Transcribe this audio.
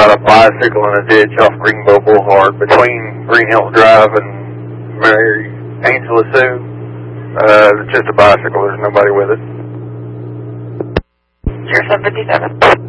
about a bicycle in a ditch off Greenbow Boulevard between Green Hills Drive and Mary Angela Sue. It's just a bicycle. There's nobody with it. 0757.